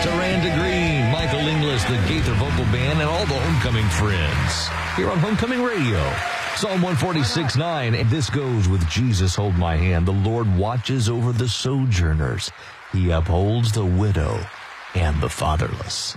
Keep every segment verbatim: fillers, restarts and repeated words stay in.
Taranda Green, Michael Inglis, the Gaither Vocal Band, and all the Homecoming friends here on Homecoming Radio. Psalm one forty-six nine, and this goes with Jesus, hold my hand. The Lord watches over the sojourners. He upholds the widow and the fatherless.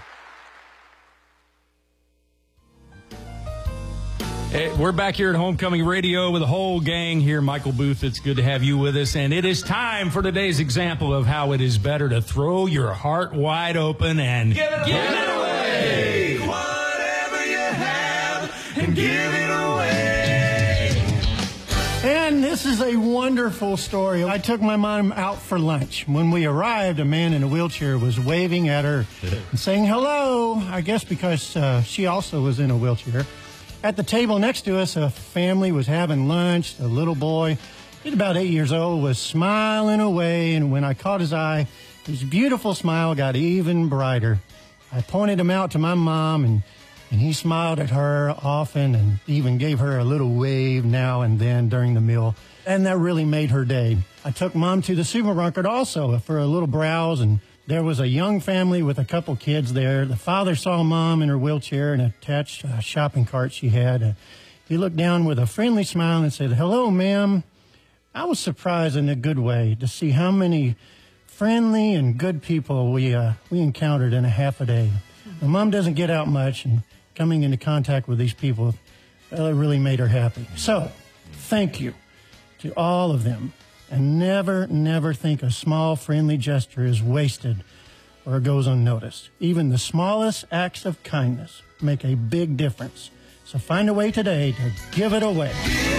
Hey, we're back here at Homecoming Radio with the whole gang here. Michael Booth, it's good to have you with us. And it is time for today's example of how it is better to throw your heart wide open and give it, give it away. Whatever you have, and give it away. And this is a wonderful story. I took my mom out for lunch. When we arrived, a man in a wheelchair was waving at her and saying hello, I guess because uh, she also was in a wheelchair. At the table next to us, a family was having lunch. A little boy, he's about eight years old, was smiling away, and when I caught his eye, his beautiful smile got even brighter. I pointed him out to my mom, and, and he smiled at her often and even gave her a little wave now and then during the meal, and that really made her day. I took Mom to the supermarket also for a little browse, and there was a young family with a couple kids there. The father saw Mom in her wheelchair and attached a shopping cart she had. Uh, he looked down with a friendly smile and said, "Hello, ma'am." I was surprised in a good way to see how many friendly and good people we uh, we encountered in a half a day. Now, Mom doesn't get out much, and coming into contact with these people, well, it really made her happy. So, thank you to all of them. And never, never think a small, friendly gesture is wasted or goes unnoticed. Even the smallest acts of kindness make a big difference. So find a way today to give it away.